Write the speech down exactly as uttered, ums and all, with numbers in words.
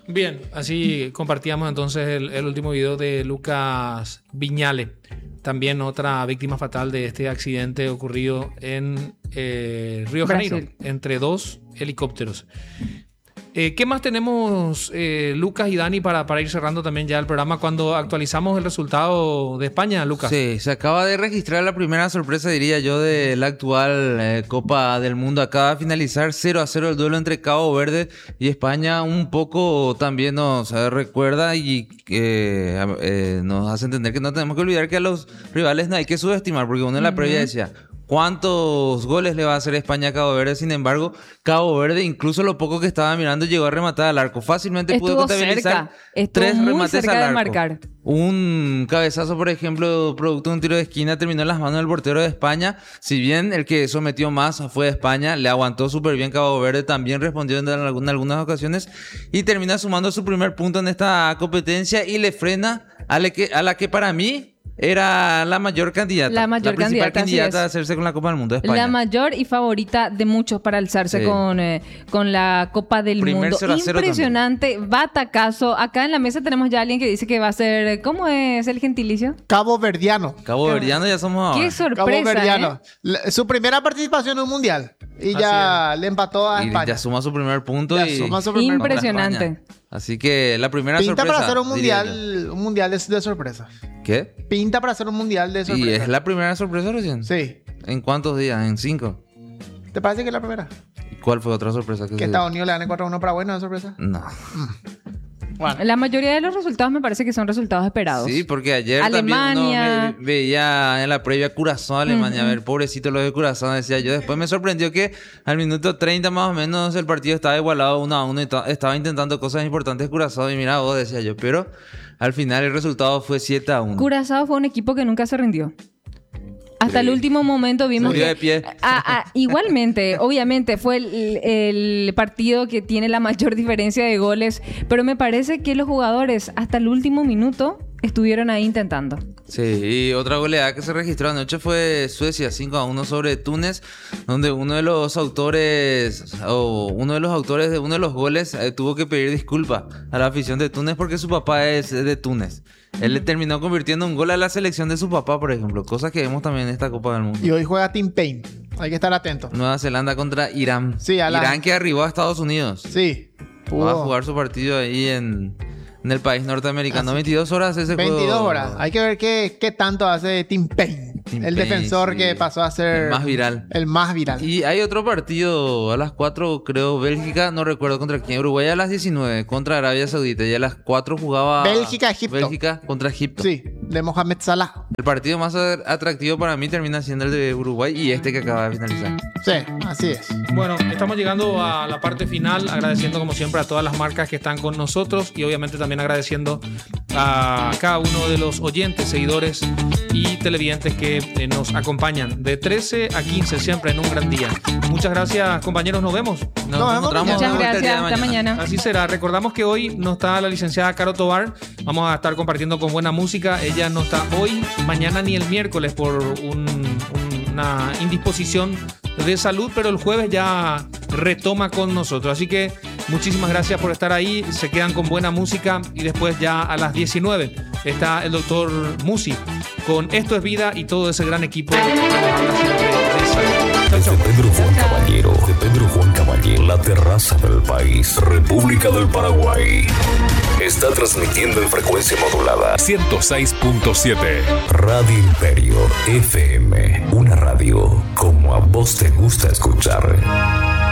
Bien, así compartíamos entonces el, el último video de Lucas Viñale, también otra víctima fatal de este accidente ocurrido en eh, Río de Janeiro, entre dos helicópteros. Eh, ¿Qué más tenemos, eh, Lucas y Dani, para, para ir cerrando también ya el programa cuando actualizamos el resultado de España, Lucas? Sí, se acaba de registrar la primera sorpresa, diría yo, de la actual eh, Copa del Mundo. Acaba de finalizar cero a cero el duelo entre Cabo Verde y España. Un poco también nos eh, recuerda y eh, eh, nos hace entender que no tenemos que olvidar que a los rivales no hay que subestimar, porque uno en la uh-huh. previa decía... ¿cuántos goles le va a hacer España a Cabo Verde? Sin embargo, Cabo Verde, incluso lo poco que estaba mirando, llegó a rematar al arco. Fácilmente Estuvo pudo contabilizar tres muy remates cerca al arco. De marcar. Un cabezazo, por ejemplo, producto de un tiro de esquina, terminó en las manos del portero de España. Si bien el que sometió más fue España, le aguantó súper bien Cabo Verde, también respondió en algunas, algunas ocasiones y termina sumando su primer punto en esta competencia y le frena a la que, a la que para mí... era la mayor candidata. La mayor la principal candidata, candidata a hacerse con la Copa del Mundo de España. La mayor y favorita de muchos para alzarse sí. con, eh, con la Copa del Primer Mundo. cero a cero impresionante, también. Batacazo. Acá en la mesa tenemos ya a alguien que dice que va a ser... ¿Cómo es el gentilicio? Cabo Verdiano. Cabo Verdiano ya somos ahora. Qué sorpresa, Cabo Verdiano. ¿eh? Su primera participación en un mundial. Y ya le empató a y España. Ya suma su primer punto. Ya y... suma su primer impresionante. Así que la primera Pinta sorpresa. para hacer un mundial, un mundial de, de sorpresa. ¿Qué? Pinta para hacer un mundial de sorpresa. ¿Y es la primera sorpresa recién? Sí. ¿En cuántos días? ¿En cinco? ¿Te parece que es la primera? ¿Y cuál fue otra sorpresa? Que, que Estados Unidos le gane cuatro a uno para bueno, ¿no es sorpresa? No. Mm. Bueno. La mayoría de los resultados me parece que son resultados esperados. Sí, porque ayer Alemania... también uno veía en la previa Curazao, Alemania. Uh-huh. A ver, pobrecito los de Curazao, decía yo. Después me sorprendió que al minuto treinta más o menos el partido estaba igualado uno a uno y to- estaba intentando cosas importantes Curazao. Y mira vos, decía yo. Pero al final el resultado fue siete a uno. Curazao fue un equipo que nunca se rindió. Hasta sí. el último momento vimos Murió que... de pie. Ah, ah, igualmente, obviamente, fue el, el partido que tiene la mayor diferencia de goles, pero me parece que los jugadores hasta el último minuto estuvieron ahí intentando. Sí, y otra goleada que se registró anoche fue Suecia cinco a uno sobre Túnez, donde uno de los autores o uno de los autores de uno de los goles eh, tuvo que pedir disculpas a la afición de Túnez porque su papá es de Túnez. Él le terminó convirtiendo un gol a la selección de su papá, por ejemplo, cosa que vemos también en esta Copa del Mundo. Y hoy juega Team Payne, hay que estar atento. Nueva Zelanda contra Irán. Sí, a la... Irán que arribó a Estados Unidos. Sí. Pudo... Va a jugar su partido ahí en... en el país norteamericano. Así. veintidós horas ese juego. veintidós horas. Hay que ver qué, qué tanto hace Tim Payne. Tim el Payne, defensor sí. que pasó a ser... El más viral. El más viral. Y hay otro partido a las cuatro, creo, Bélgica, no recuerdo contra quién. Uruguay a las diecinueve contra Arabia Saudita. Y a las cuatro jugaba... Bélgica, Egipto. Bélgica contra Egipto. Sí, de Mohamed Salah. El partido más atractivo para mí termina siendo el de Uruguay y este que acaba de finalizar. Sí, así es. Bueno, estamos llegando a la parte final, agradeciendo como siempre a todas las marcas que están con nosotros y obviamente también agradeciendo a cada uno de los oyentes, seguidores y televidentes que eh, nos acompañan de trece a quince siempre en un gran día. Muchas gracias, compañeros, nos vemos. Nos, nos encontramos. Muchas gracias, hasta mañana. Así será. Recordamos que hoy no está la licenciada Caro Tobar. Vamos a estar compartiendo con buena música. Ella no está hoy, mañana ni el miércoles por un, una indisposición de salud, pero el jueves ya retoma con nosotros. Así que muchísimas gracias por estar ahí. Se quedan con buena música y después ya a las diecinueve está el doctor Musi con Esto es Vida y todo ese gran equipo que nos habla siempre de salud. Desde Pedro Juan Caballero, de Pedro Juan Caballero, la terraza del país, República del Paraguay. Está transmitiendo en frecuencia modulada ciento seis punto siete. Radio Interior F M, una radio como a vos te gusta escuchar.